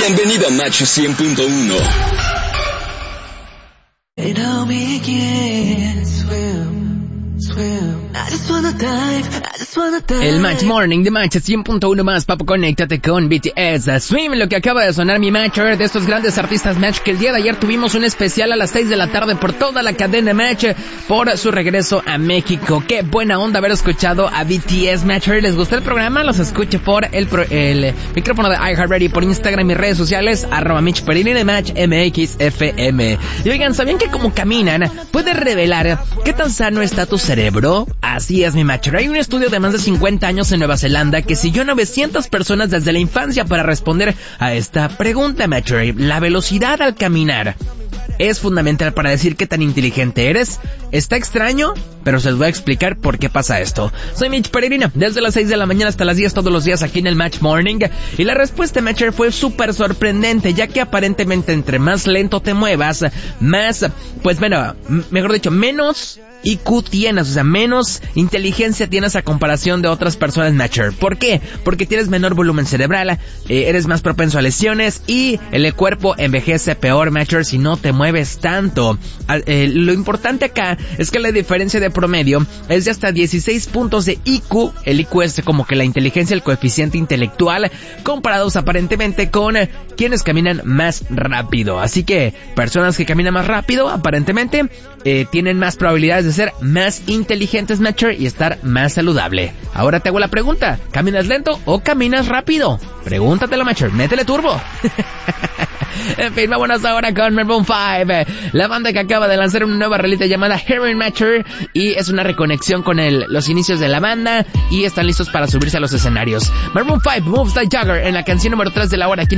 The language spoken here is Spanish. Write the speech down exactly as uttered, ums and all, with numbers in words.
Bienvenido a Match cien punto uno. El Match Morning de Match cien punto uno más, papo, conéctate con B T S. Swim, lo que acaba de sonar mi Matcher de estos grandes artistas Match, que el día de ayer tuvimos un especial a las seis de la tarde por toda la cadena Match por su regreso a México. Qué buena onda haber escuchado a B T S. Matcher, ¿les gustó el programa? Los escucho por el, pro, el micrófono de iHeartRadio, por Instagram y redes sociales, arroba Mitch Perini de Match M X F M. Y oigan, ¿sabían que como caminan puede revelar qué tan sano está tu cerebro? Así es, mi Matcher. Hay un estudio de más de cincuenta años en Nueva Zelanda que siguió a novecientas personas desde la infancia para responder a esta pregunta, Matcher. La velocidad al caminar es fundamental para decir qué tan inteligente eres. Está extraño, pero se los voy a explicar por qué pasa esto. Soy Mitch Peregrina, desde las seis de la mañana hasta las diez todos los días aquí en el Match Morning. Y la respuesta, Matcher, fue súper sorprendente, ya que aparentemente entre más lento te muevas, más, pues bueno, mejor dicho, menos I Q tienes, o sea, menos inteligencia tienes a comparación de otras personas, Matcher. ¿Por qué? Porque tienes menor volumen cerebral, eh, eres más propenso a lesiones y el cuerpo envejece peor, Matcher, si no te mueves tanto. Eh, lo importante acá es que la diferencia de promedio es de hasta dieciséis puntos de I Q. El I Q es como que la inteligencia, el coeficiente intelectual, comparados aparentemente con eh, quienes caminan más rápido. Así que personas que caminan más rápido, aparentemente, eh, tienen más probabilidades de ser más inteligentes, Matcher, y estar más saludable. Ahora te hago la pregunta, ¿caminas lento o caminas rápido? Pregúntatelo, Matcher, métele turbo. En fin, vámonos ahora con Maroon five, la banda que acaba de lanzar una nueva rolita llamada Heroin, Matcher, y es una reconexión con el, los inicios de la banda, y están listos para subirse a los escenarios. Maroon five, Moves Like Jagger, en la canción número tres de la hora aquí